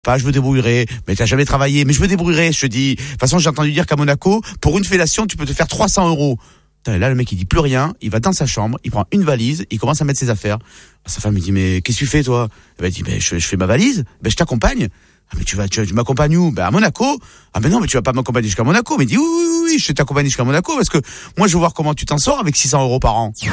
Pas, je me débrouillerai. Mais t'as jamais travaillé. Mais je me débrouillerai, je te dis. De toute façon, j'ai entendu dire qu'à Monaco, pour une fellation, tu peux te faire 300 €. Putain, et là, le mec, il dit plus rien. Il va dans sa chambre, il prend une valise, il commence à mettre ses affaires. Sa femme lui dit, mais qu'est-ce que tu fais, toi? Il dit, je fais ma valise. Je t'accompagne. Ah, mais tu m'accompagnes où? À Monaco. Ah, mais non, mais tu vas pas m'accompagner jusqu'à Monaco. Mais il dit, oui, je vais t'accompagner jusqu'à Monaco parce que moi, je veux voir comment tu t'en sors avec 600 € par an.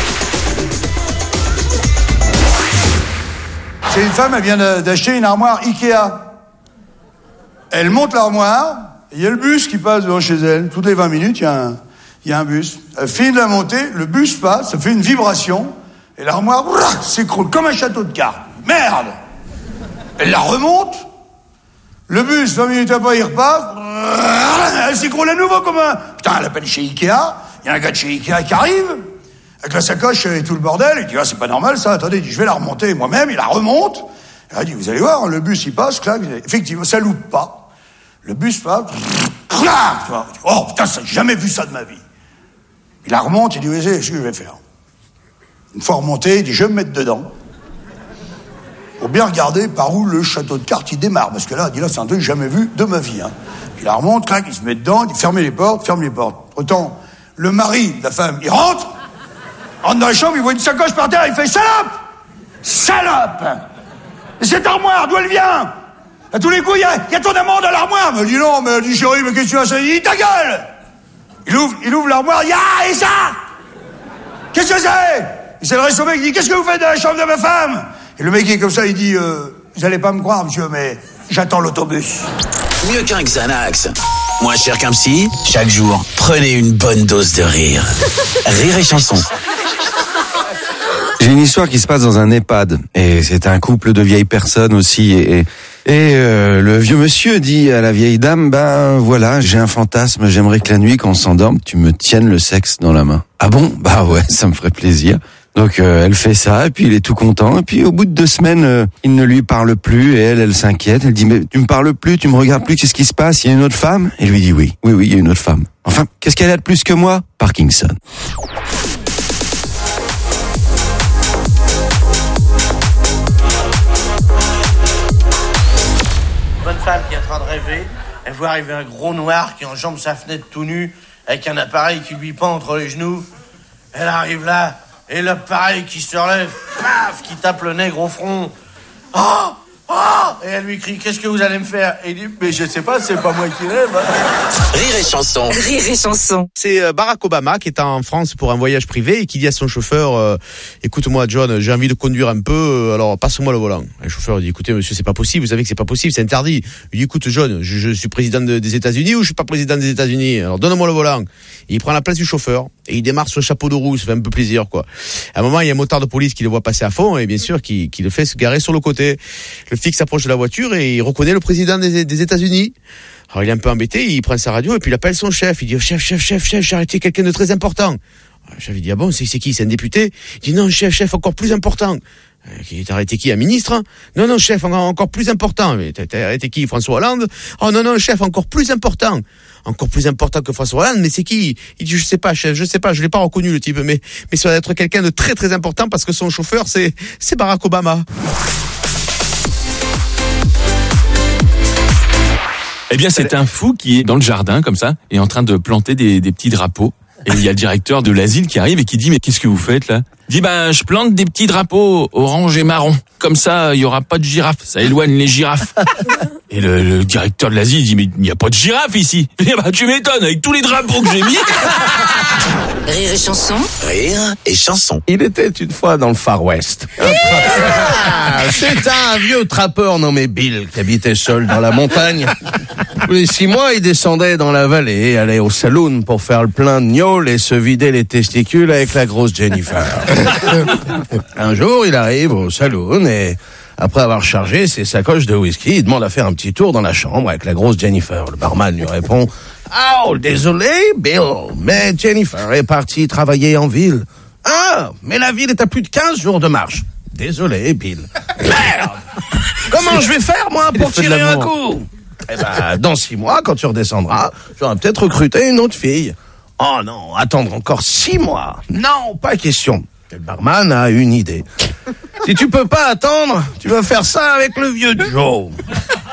C'est une femme, elle vient d'acheter une armoire Ikea. Elle monte l'armoire, et il y a le bus qui passe devant chez elle. Toutes les 20 minutes, il y a un bus. Elle finit de la monter, le bus passe, ça fait une vibration, et l'armoire s'écroule comme un château de cartes. Merde! Elle la remonte, le bus, 20 minutes après, il repasse, elle s'écroule à nouveau comme un... Putain, elle appelle chez Ikea, il y a un gars de chez Ikea qui arrive, avec la sacoche et tout le bordel, il dit, c'est pas normal ça, attendez, il dit, je vais la remonter moi-même, il la remonte, et il dit, vous allez voir, le bus il passe, clac, effectivement, ça loupe pas, le bus passe, oh putain, j'ai jamais vu ça de ma vie. Il la remonte, il dit, oui, c'est ce que je vais faire. Une fois remonté, il dit, je vais me mettre dedans, pour bien regarder par où le château de cartes il démarre, parce que là, il dit, là, c'est un truc que j'ai jamais vu de ma vie, hein. Il la remonte, clac, il se met dedans, il dit, fermez les portes. Autant, le mari de la femme, il rentre dans la chambre, il voit une sacoche par terre, il fait salope! Et cette armoire, d'où elle vient? À tous les coups, il y a ton amant dans l'armoire. Elle dit non, mais elle dit chérie, mais qu'est-ce que tu as ça? Il dit ta gueule! Il ouvre l'armoire, et ça? Qu'est-ce que c'est? Il s'adresse au mec, il dit qu'est-ce que vous faites dans la chambre de ma femme? Et le mec est comme ça, il dit vous allez pas me croire, monsieur, mais j'attends l'autobus. Mieux qu'un Xanax, moins cher qu'un psy, chaque jour, prenez une bonne dose de rire. Rire et chanson. J'ai une histoire qui se passe dans un EHPAD, et c'est un couple de vieilles personnes aussi, et le vieux monsieur dit à la vieille dame, voilà, j'ai un fantasme, j'aimerais que la nuit, quand on s'endorme, tu me tiennes le sexe dans la main. Ah bon? Ouais, ça me ferait plaisir. Donc elle fait ça, et puis il est tout content, et puis au bout de 2 semaines, il ne lui parle plus, et elle s'inquiète, elle dit, mais tu me parles plus, tu me regardes plus, qu'est-ce qui se passe? Il y a une autre femme? Et lui dit oui, il y a une autre femme. Enfin, qu'est-ce qu'elle a de plus que moi? Parkinson. Bonne femme qui est en train de rêver, elle voit arriver un gros noir qui enjambe sa fenêtre tout nu, avec un appareil qui lui pend entre les genoux. Elle arrive là, et l'appareil qui se relève, paf, qui tape le nègre au front. Oh! Et elle lui crie, qu'est-ce que vous allez me faire? Et il dit, mais je sais pas, c'est pas moi qui rêve. Rire et chanson. Rire et chanson. C'est Barack Obama qui est en France pour un voyage privé et qui dit à son chauffeur, écoute-moi John, j'ai envie de conduire un peu, alors passe-moi le volant. Et le chauffeur dit, écoutez monsieur, c'est pas possible, vous savez que c'est pas possible, c'est interdit. Il dit, écoute John, je suis président des États-Unis ou je suis pas président des États-Unis? Alors donne-moi le volant. Et il prend la place du chauffeur et il démarre sur le chapeau de roue, ça fait un peu plaisir quoi. À un moment, il y a un motard de police qui le voit passer à fond et bien sûr qui le fait se garer sur le côté. Le flic s'approche de la voiture et il reconnaît le président des États-Unis. Alors il est un peu embêté, il prend sa radio et puis il appelle son chef. Il dit chef, j'ai arrêté quelqu'un de très important. Le chef il dit ah bon, c'est qui? C'est un député? Il dit non chef, encore plus important. T'as arrêté qui? Un ministre? Hein? Non chef, encore plus important. Mais t'as arrêté qui? François Hollande? Oh non chef, encore plus important. Encore plus important que François Hollande, mais c'est qui? Il dit je sais pas chef, je l'ai pas reconnu le type, mais ça doit être quelqu'un de très très important parce que son chauffeur c'est Barack Obama. Eh bien, c'est un fou qui est dans le jardin, comme ça, et en train de planter des petits drapeaux. Et il y a le directeur de l'asile qui arrive et qui dit, mais qu'est-ce que vous faites, là? Il dit, je plante des petits drapeaux orange et marron. Comme ça, il y aura pas de girafes. Ça éloigne les girafes. Et le directeur de l'asile dit, mais il n'y a pas de girafes ici. Tu m'étonnes, avec tous les drapeaux que j'ai mis. Rire et chanson. Rire et chanson. Il était une fois dans le Far West. C'est un vieux trappeur nommé Bill qui habitait seul dans la montagne. Tous les 6 mois, il descendait dans la vallée, allait au saloon pour faire le plein de gnôle et se vider les testicules avec la grosse Jennifer. Un jour, il arrive au saloon et après avoir chargé ses sacoches de whisky, il demande à faire un petit tour dans la chambre avec la grosse Jennifer. Le barman lui répond « Oh, désolé, Bill, mais Jennifer est partie travailler en ville. »« Ah, mais la ville est à plus de 15 jours de marche. »« Désolé, Bill. »« Merde! Comment je vais faire, moi, pour tirer un coup ?»« dans 6 mois, quand tu redescendras, j'aurai peut-être recruté une autre fille. »« Oh non, attendre encore 6 mois. Non, pas question. » Et le barman a une idée. Si tu peux pas attendre, tu vas faire ça avec le vieux Joe.